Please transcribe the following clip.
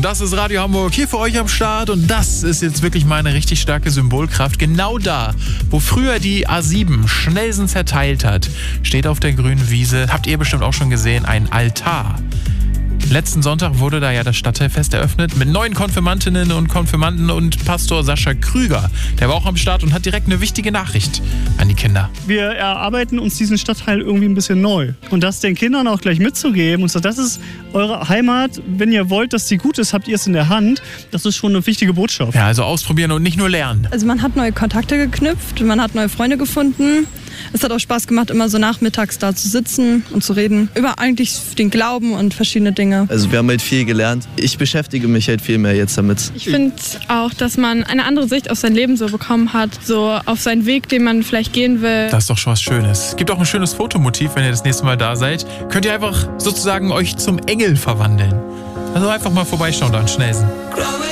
Das ist Radio Hamburg hier für euch am Start und das ist jetzt wirklich mal eine richtig starke Symbolkraft. Genau da, wo früher die A7 Schnellsen zerteilt hat, steht auf der grünen Wiese, habt ihr bestimmt auch schon gesehen, ein Altar. Letzten Sonntag wurde da ja das Stadtteilfest eröffnet mit 9 Konfirmandinnen und Konfirmanden und Pastor Sascha Krüger. Der war auch am Start und hat direkt eine wichtige Nachricht an die Kinder. Wir erarbeiten uns diesen Stadtteil irgendwie ein bisschen neu. Und das den Kindern auch gleich mitzugeben und so, das ist eure Heimat. Wenn ihr wollt, dass die gut ist, habt ihr es in der Hand. Das ist schon eine wichtige Botschaft. Ja, also ausprobieren und nicht nur lernen. Also man hat neue Kontakte geknüpft, man hat neue Freunde gefunden. Es hat auch Spaß gemacht, immer so nachmittags da zu sitzen und zu reden über eigentlich den Glauben und verschiedene Dinge. Also wir haben halt viel gelernt. Ich beschäftige mich halt viel mehr jetzt damit. Ich finde auch, dass man eine andere Sicht auf sein Leben so bekommen hat, so auf seinen Weg, den man vielleicht gehen will. Das ist doch schon was Schönes. Es gibt auch ein schönes Fotomotiv, wenn ihr das nächste Mal da seid. Könnt ihr einfach sozusagen euch zum Engel verwandeln. Also einfach mal vorbeischauen da in Schnellsen.